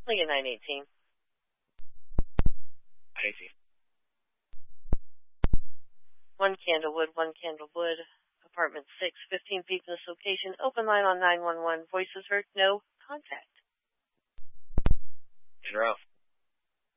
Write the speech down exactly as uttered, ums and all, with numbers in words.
Lincoln nine eighteen. eighteen. One Candlewood, one Candlewood, apartment six, fifteen people in this location. Open line on nine one one. Voices heard, no contact. In row.